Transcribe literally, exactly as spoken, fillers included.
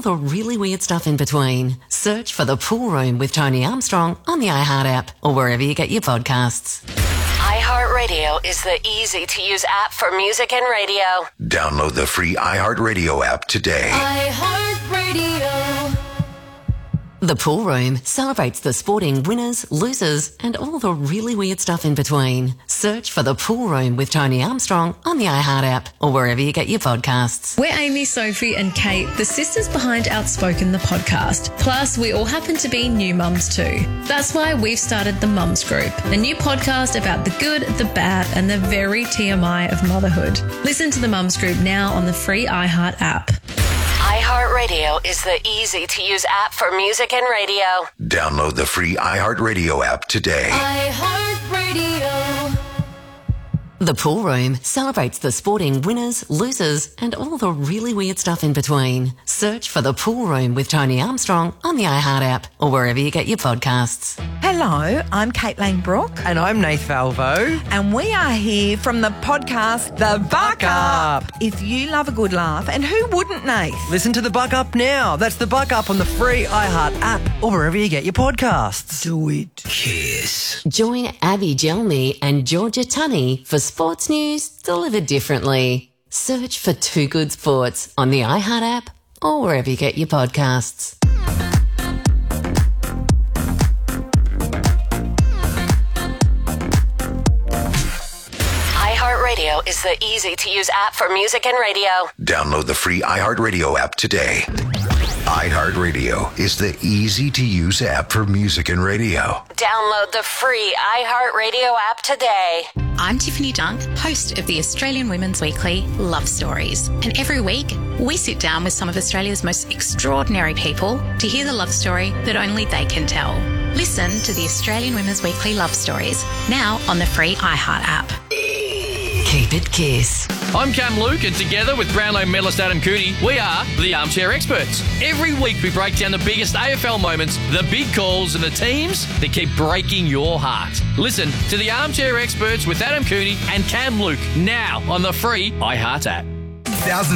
the really weird stuff in between. Search for The Pool Room with Tony Armstrong on the iHeart app or wherever you get your podcasts. iHeartRadio is the easy-to-use app for music and radio. Download the free iHeartRadio app today. iHeartRadio. The Pool Room celebrates the sporting winners, losers, and all the really weird stuff in between. Search for The Pool Room with Tony Armstrong on the iHeart app or wherever you get your podcasts. We're Amy, Sophie and Kate, the sisters behind Outspoken, the podcast. Plus, we all happen to be new mums too. That's why we've started the Mums Group, a new podcast about the good, the bad and the very T M I of motherhood. Listen to the Mums Group now on the free iHeart app. iHeartRadio is the easy-to-use app for music and radio. Download the free iHeartRadio app today. iHeartRadio. The Pool Room celebrates the sporting winners, losers, and all the really weird stuff in between. Search for The Pool Room with Tony Armstrong on the iHeart app or wherever you get your podcasts. Hello, I'm Caitlin Brooke. And I'm Nath Valvo. And we are here from the podcast The Buck Up. If you love a good laugh, and who wouldn't, Nath? Listen to The Buck Up now. That's The Buck Up on the free iHeart app or wherever you get your podcasts. Do it. Kiss. Join Abby Gelmy and Georgia Tunney for sports news delivered differently. Search for Two Good Sports on the iHeart app or wherever you get your podcasts. iHeartRadio is the easy-to-use app for music and radio. Download the free iHeartRadio app today. iHeartRadio is the easy-to-use app for music and radio. Download the free iHeartRadio app today. I'm Tiffany Dunk, host of the Australian Women's Weekly Love Stories. And every week, we sit down with some of Australia's most extraordinary people to hear the love story that only they can tell. Listen to the Australian Women's Weekly Love Stories, now on the free iHeart app. Keep it Kiss. I'm Cam Luke, and together with Brownlow medalist Adam Cooney, we are the Armchair Experts. Every week we break down the biggest A F L moments, the big calls and the teams that keep breaking your heart. Listen to the Armchair Experts with Adam Cooney and Cam Luke now on the free iHeart app. Thousands